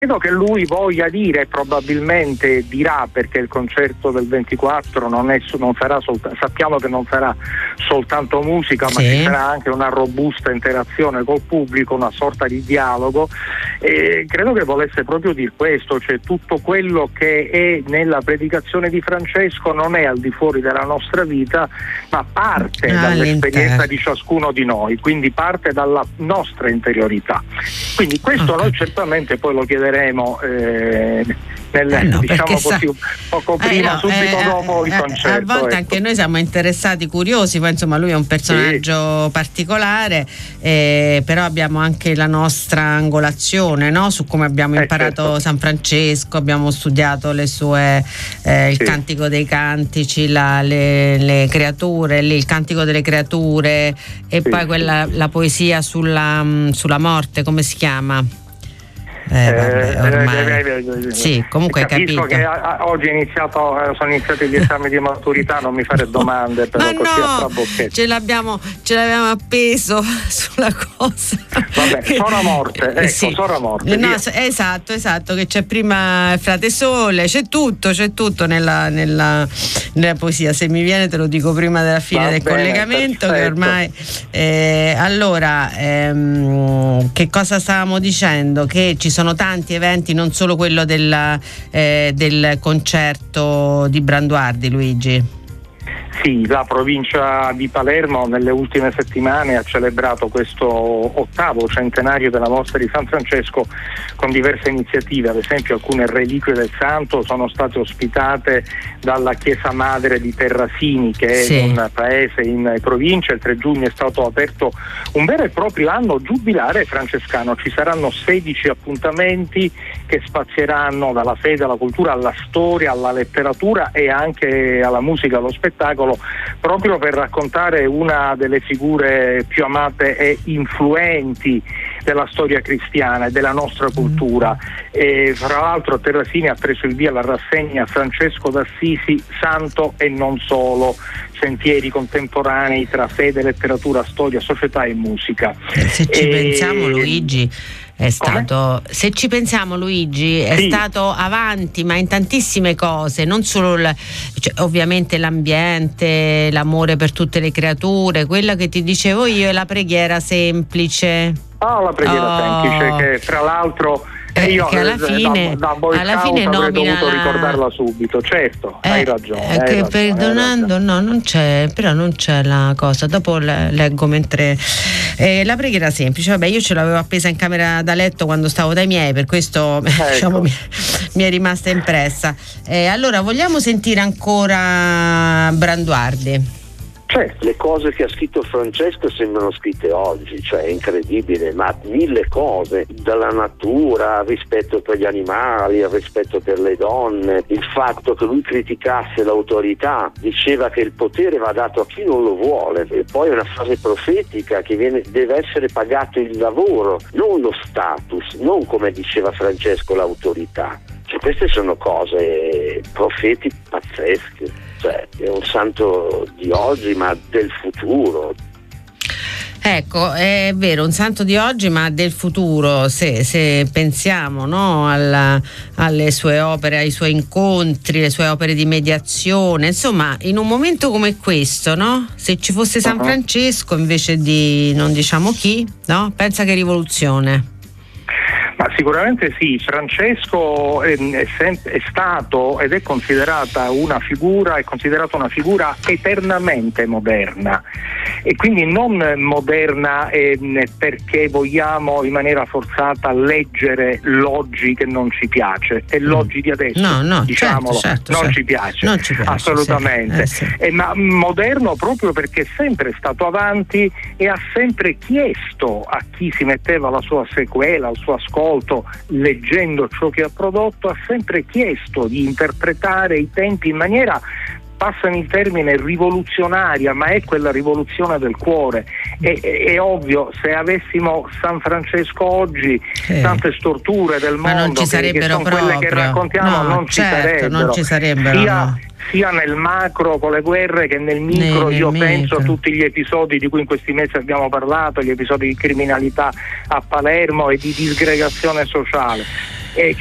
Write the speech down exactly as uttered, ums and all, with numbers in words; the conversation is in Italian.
Credo che lui voglia dire, probabilmente dirà, perché il concerto del ventiquattro non, è, non sarà soltanto, sappiamo che non sarà soltanto musica, sì, ma ci sarà anche una robusta interazione col pubblico, una sorta di dialogo, e credo che volesse proprio dire questo, cioè tutto quello che è nella predicazione di Francesco non è al di fuori della nostra vita, ma parte ah, dall'esperienza di ciascuno di noi, quindi parte dalla nostra interiorità. Quindi questo okay. Noi certamente poi lo chiederemo Eh, nel, eh no, diciamo così, sa... un poco prima, eh no, subito eh, eh, dopo il concerto. A volte ecco. Anche noi siamo interessati, curiosi, poi insomma lui è un personaggio sì. particolare, eh, però abbiamo anche la nostra angolazione, no? Su come abbiamo eh, imparato certo. San Francesco, abbiamo studiato le sue eh, il sì. Cantico dei Cantici, la, le, le creature, lì, il Cantico delle Creature e sì, poi quella sì. la poesia sulla, sulla morte, come si chiama? Eh, vabbè, ormai. Eh, eh, eh, eh, sì, comunque capisco capito. che a, a, oggi è iniziato, sono iniziati gli esami di maturità, non mi fare domande però ma così no, a trabocchetti. ce l'abbiamo ce l'abbiamo appeso sulla cosa. Vabbè, Sora Morte, ecco, sì. Sora Morte. No, esatto, esatto, che c'è prima Frate Sole, c'è tutto, c'è tutto nella, nella, nella poesia. Se mi viene te lo dico prima della fine Va del bene, collegamento, perfetto. Che ormai eh, allora ehm, che cosa stavamo dicendo? Che ci sono tanti eventi, non solo quello del, eh, del concerto di Branduardi, Luigi. Sì, la provincia di Palermo nelle ultime settimane ha celebrato questo ottavo centenario della mostra di San Francesco con diverse iniziative, ad esempio alcune reliquie del santo sono state ospitate dalla chiesa madre di Terrasini, che è sì. un paese in provincia. Il tre giugno è stato aperto un vero e proprio anno giubilare francescano, ci saranno sedici appuntamenti che spazieranno dalla fede alla cultura, alla storia, alla letteratura e anche alla musica, allo spettacolo, proprio per raccontare una delle figure più amate e influenti della storia cristiana e della nostra cultura. E fra l'altro Terrasini ha preso il via alla rassegna Francesco d'Assisi, santo e non solo, sentieri contemporanei tra fede, letteratura, storia, società e musica. Se ci e... pensiamo, Luigi, è stato, Come? se ci pensiamo Luigi, è sì. stato avanti ma in tantissime cose, non solo il, cioè, ovviamente l'ambiente, l'amore per tutte le creature, quella che ti dicevo io è la preghiera semplice. Oh, la preghiera oh. semplice, che tra l'altro Eh, io che alla fine, da, da Boy alla Scout fine avrei dovuto la... ricordarla subito, certo, eh, hai ragione. Eh, hai che ragione, perdonando, hai ragione. no, non c'è, però non c'è la cosa. Dopo le, leggo mentre eh, la preghiera semplice. Vabbè, io ce l'avevo appesa in camera da letto quando stavo dai miei, per questo ecco. diciamo, mi, mi è rimasta impressa. Eh, allora, vogliamo sentire ancora Branduardi? Certo, le cose che ha scritto Francesco sembrano scritte oggi, cioè è incredibile, ma mille cose, dalla natura, al rispetto per gli animali, al rispetto per le donne, il fatto che lui criticasse l'autorità, diceva che il potere va dato a chi non lo vuole, e poi una frase profetica che viene, deve essere pagato il lavoro, non lo status, non come diceva Francesco l'autorità. Cioè, queste sono cose profeti pazzesche. Cioè, è un santo di oggi ma del futuro. Ecco, è vero, un santo di oggi ma del futuro, se, se pensiamo, no, alla, alle sue opere, ai suoi incontri, le sue opere di mediazione, insomma, in un momento come questo, no? Se ci fosse San uh-huh. Francesco invece di non diciamo chi, no? Pensa che rivoluzione. Ma sicuramente sì, Francesco è, è, sempre, è stato ed è considerata una figura, è considerata una figura eternamente moderna, e quindi non moderna eh, perché vogliamo in maniera forzata leggere l'oggi che non ci piace, e l'oggi di adesso, no, no, diciamolo, certo, certo, non, certo. Ci piace, non ci piace assolutamente, sì. Eh, sì. Eh, ma moderno proprio perché è sempre stato avanti e ha sempre chiesto a chi si metteva alla sua sequela, al suo ascolto, leggendo ciò che ha prodotto, ha sempre chiesto di interpretare i tempi in maniera, passano il termine, rivoluzionaria, ma è quella rivoluzione del cuore. È, è, è ovvio, se avessimo San Francesco oggi, sì. tante storture del ma mondo non ci che, che sono proprio. quelle che raccontiamo, no, non, certo, ci sarebbero. non ci sarebbero sia, no. sia nel macro con le guerre che nel micro. nel, io nel penso micro. a tutti gli episodi di cui in questi mesi abbiamo parlato, gli episodi di criminalità a Palermo e di disgregazione sociale. e